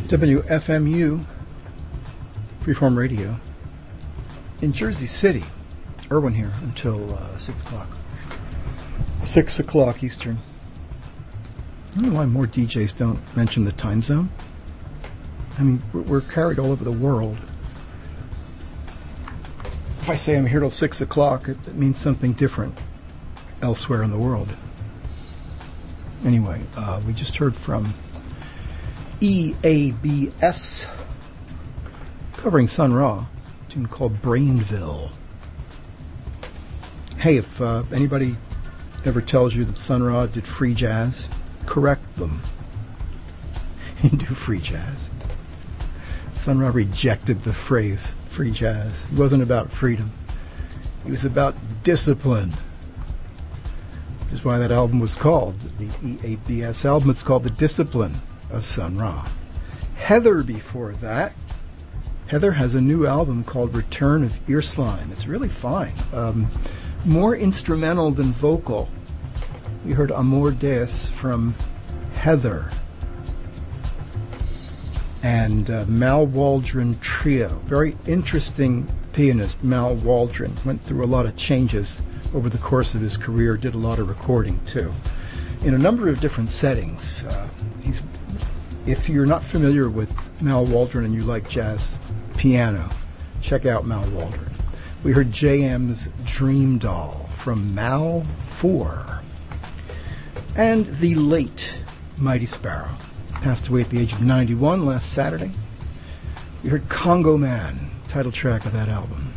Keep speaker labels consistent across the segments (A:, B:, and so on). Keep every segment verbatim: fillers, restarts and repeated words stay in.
A: W F M U, Freeform Radio, in Jersey City. Irwin here until uh, six o'clock. six o'clock Eastern. I don't know why more D Js don't mention the time zone. I mean, we're carried all over the world. If I say I'm here till six o'clock, it, it means something different elsewhere in the world. Anyway, uh, we just heard from E A B S, covering Sun Ra, a tune called Brainville. Hey, if uh, anybody ever tells you that Sun Ra did free jazz, correct them. He didn't do free jazz. Sun Ra rejected the phrase free jazz. It wasn't about freedom. It was about discipline. Which is why that album was called the E A B S album. It's called The Discipline of Sun Ra. Heather before that. Heather has a new album called Return of Earslime. It's really fine. Um, more instrumental than vocal. We heard Amor Deus from Heather. And uh, Mal Waldron Trio. Very interesting pianist, Mal Waldron. Went through a lot of changes over the course of his career. Did a lot of recording, too. In a number of different settings. Uh, he's, if you're not familiar with Mal Waldron and you like jazz piano, check out Mal Waldron. We heard J M's Dream Doll from Mal four. And the late Mighty Sparrow. Passed away at the age of ninety-one last Saturday. We heard Congo Man, title track of that album.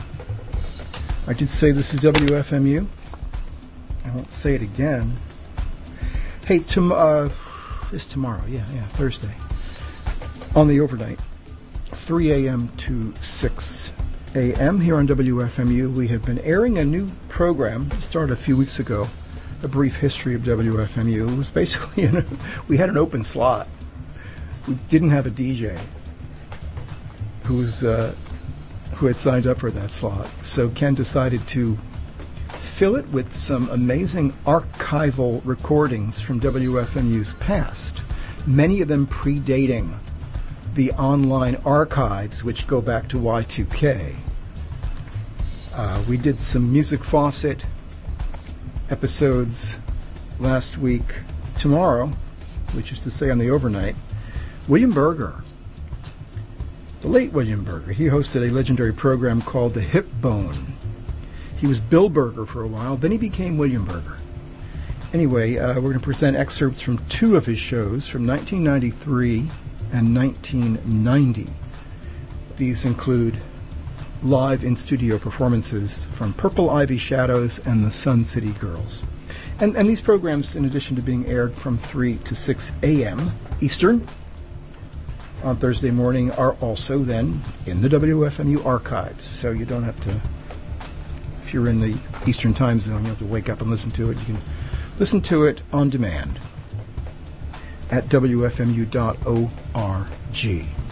A: I did say this is W F M U. I won't say it again. Hey, tom- uh, it's tomorrow, yeah, yeah, Thursday. On the overnight, three a.m. to six a.m. here on W F M U. We have been airing a new program, started a few weeks ago, A Brief History of W F M U. It was basically, in a, we had an open slot. We didn't have a D J who was uh, who had signed up for that slot. So Ken decided to fill it with some amazing archival recordings from W F M U's past, many of them predating the online archives, which go back to Y two K. Uh, we did some Music Faucet episodes last week. Tomorrow, which is to say on the overnight, William Berger, the late William Berger, he hosted a legendary program called The Hip Bone. He was Bill Berger for a while, then he became William Berger. Anyway, uh, we're going to present excerpts from two of his shows from nineteen ninety-three and nineteen ninety. These include live in-studio performances from Purple Ivy Shadows and the Sun City Girls. And, and these programs, in addition to being aired from three to six a.m. Eastern on Thursday morning, are also then in the W F M U archives. So you don't have to, if you're in the Eastern time zone, you have to wake up and listen to it. You can listen to it on demand at W F M U dot org.